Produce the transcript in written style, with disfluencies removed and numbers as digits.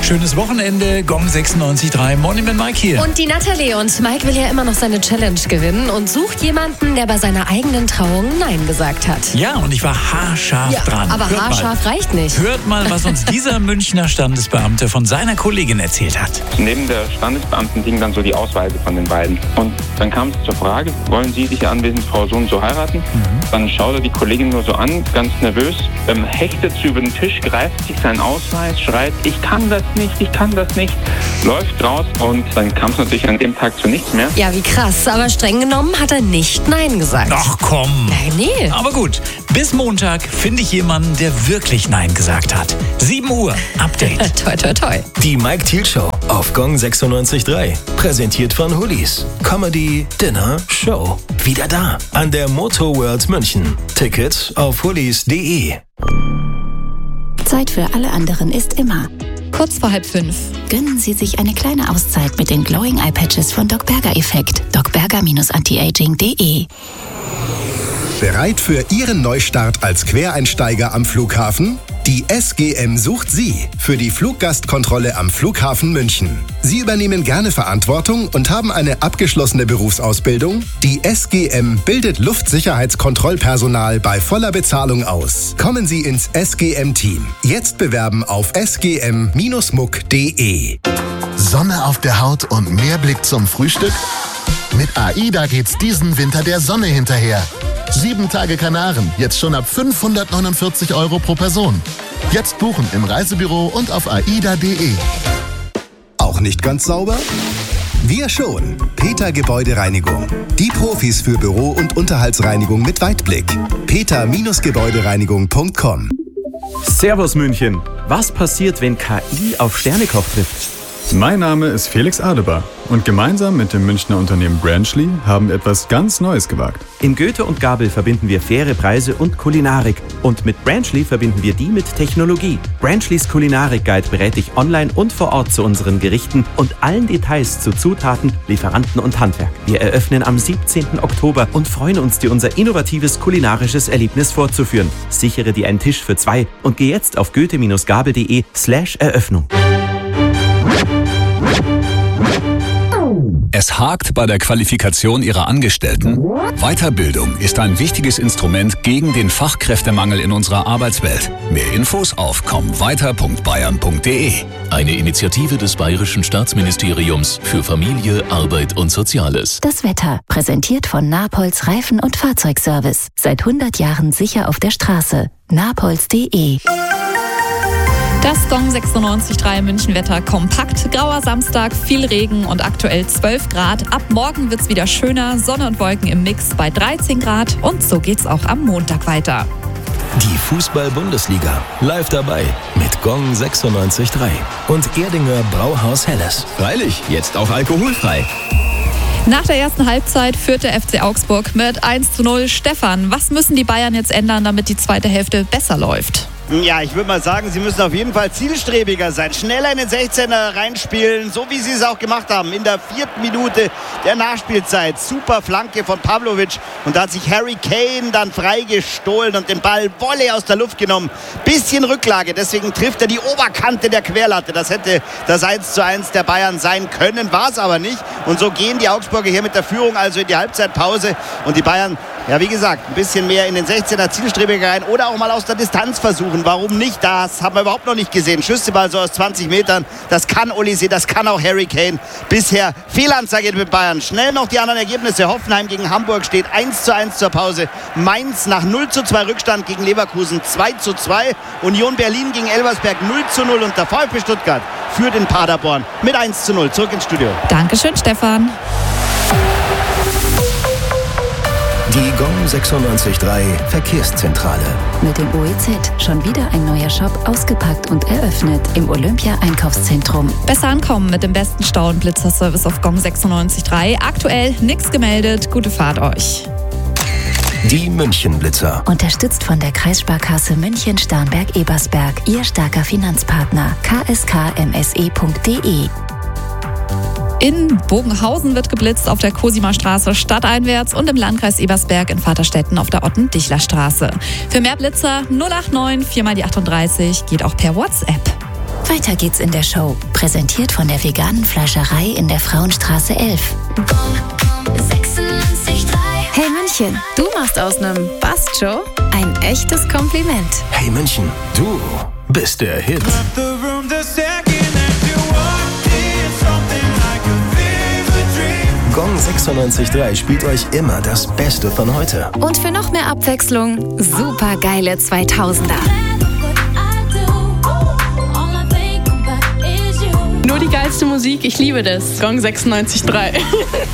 Schönes Wochenende, Gong 96.3, Morning mit Mike hier. Und die Natalie. Und Mike will ja immer noch seine Challenge gewinnen und sucht jemanden, der bei seiner eigenen Trauung Nein gesagt hat. Ja, und ich war haarscharf dran. Aber Hört haarscharf reicht nicht. Hört mal, was uns dieser Münchner Standesbeamte von seiner Kollegin erzählt hat. Neben der Standesbeamten hing dann so die Ausweise von den beiden. Und dann kam es zur Frage, wollen Sie sich anwesend Frau so und so heiraten? Dann schaut er die Kollegin nur so an, ganz nervös, hechtet sie über den Tisch, greift sich seinen Ausweis, schreit, ich kann das nicht, läuft raus und dann kam es natürlich an dem Tag zu nichts mehr. Ja, wie krass. Aber streng genommen hat er nicht Nein gesagt. Ach komm. Nee. Aber gut, bis Montag finde ich jemanden, der wirklich Nein gesagt hat. 7 Uhr, Update. Toi, toi, toi. Die Mike Thiel Show auf Gong 96.3. Präsentiert von Hullis. Comedy, Dinner, Show. Wieder da an der Motor World München. Tickets auf hullis.de. Zeit für alle anderen ist immer. Kurz vor 4:30. Gönnen Sie sich eine kleine Auszeit mit den Glowing Eye Patches von Doc Berger Effekt. docberger-antiaging.de. Bereit für Ihren Neustart als Quereinsteiger am Flughafen? Die SGM sucht Sie für die Fluggastkontrolle am Flughafen München. Sie übernehmen gerne Verantwortung und haben eine abgeschlossene Berufsausbildung? Die SGM bildet Luftsicherheitskontrollpersonal bei voller Bezahlung aus. Kommen Sie ins SGM-Team. Jetzt bewerben auf sgm-muck.de. Sonne auf der Haut und mehr Blick zum Frühstück? Mit AIDA geht's diesen Winter der Sonne hinterher. 7 Tage Kanaren, jetzt schon ab 549 € pro Person. Jetzt buchen im Reisebüro und auf aida.de. Auch nicht ganz sauber? Wir schon. Peter Gebäudereinigung. Die Profis für Büro- und Unterhaltsreinigung mit Weitblick. peter-gebäudereinigung.com. Servus München. Was passiert, wenn KI auf Sternekoch trifft? Mein Name ist Felix Adebar und gemeinsam mit dem Münchner Unternehmen Branchly haben wir etwas ganz Neues gewagt. In Goethe und Gabel verbinden wir faire Preise und Kulinarik. Und mit Branchly verbinden wir die mit Technologie. Branchlys Kulinarik-Guide berät dich online und vor Ort zu unseren Gerichten und allen Details zu Zutaten, Lieferanten und Handwerk. Wir eröffnen am 17. Oktober und freuen uns, dir unser innovatives kulinarisches Erlebnis vorzuführen. Sichere dir einen Tisch für 2 und geh jetzt auf goethe-gabel.de/Eröffnung. Es hakt bei der Qualifikation Ihrer Angestellten? Weiterbildung ist ein wichtiges Instrument gegen den Fachkräftemangel in unserer Arbeitswelt. Mehr Infos auf kommweiter.bayern.de. Eine Initiative des Bayerischen Staatsministeriums für Familie, Arbeit und Soziales. Das Wetter, präsentiert von Napolz Reifen- und Fahrzeugservice. Seit 100 Jahren sicher auf der Straße. napolz.de. Das Gong 96.3 München-Wetter kompakt. Grauer Samstag, viel Regen und aktuell 12 Grad. Ab morgen wird's wieder schöner. Sonne und Wolken im Mix bei 13 Grad. Und so geht's auch am Montag weiter. Die Fußball-Bundesliga. Live dabei mit Gong 96.3 und Erdinger Brauhaus Helles. Freilich, jetzt auch alkoholfrei. Nach der ersten Halbzeit führt der FC Augsburg mit 1:0. Stefan, was müssen die Bayern jetzt ändern, damit die zweite Hälfte besser läuft? Ja, ich würde mal sagen, sie müssen auf jeden Fall zielstrebiger sein. Schneller in den 16er reinspielen, so wie sie es auch gemacht haben. In der 4. Minute der Nachspielzeit. Super Flanke von Pavlovic. Und da hat sich Harry Kane dann freigestohlen und den Ball Volley aus der Luft genommen. Bisschen Rücklage, deswegen trifft er die Oberkante der Querlatte. Das hätte das 1:1 der Bayern sein können, war es aber nicht. Und so gehen die Augsburger hier mit der Führung also in die Halbzeitpause. Und die Bayern, ja wie gesagt, ein bisschen mehr in den 16er zielstrebiger rein oder auch mal aus der Distanz versuchen. Warum nicht? Das haben wir überhaupt noch nicht gesehen. Schüsseball so aus 20 Metern. Das kann Olise, das kann auch Harry Kane. Bisher Fehlanzeige mit Bayern. Schnell noch die anderen Ergebnisse. Hoffenheim gegen Hamburg steht 1:1 zur Pause. Mainz nach 0:2 Rückstand gegen Leverkusen 2:2. Union Berlin gegen Elversberg 0:0. Und der VfB Stuttgart führt in Paderborn mit 1:0. Zurück ins Studio. Dankeschön, Stefan. Die Gong 96.3 Verkehrszentrale. Mit dem OEZ schon wieder ein neuer Shop ausgepackt und eröffnet im Olympia-Einkaufszentrum. Besser ankommen mit dem besten Stau- und Blitzerservice auf Gong 96.3. Aktuell nichts gemeldet. Gute Fahrt euch. Die München-Blitzer. Unterstützt von der Kreissparkasse München-Starnberg-Ebersberg. Ihr starker Finanzpartner. kskmse.de. In Bogenhausen wird geblitzt auf der Cosimer Straße stadteinwärts und im Landkreis Ebersberg in Vaterstetten auf der Otten-Dichler-Straße. Für mehr Blitzer 089 4 mal die 38 geht auch per WhatsApp. Weiter geht's in der Show. Präsentiert von der veganen Fleischerei in der Frauenstraße 11. Hey München, du machst aus nem Bast-Show ein echtes Kompliment. Hey München, du bist der Hit. Gong 96.3 spielt euch immer das Beste von heute. Und für noch mehr Abwechslung, super geile 2000er. Nur die geilste Musik, ich liebe das. Gong 96.3.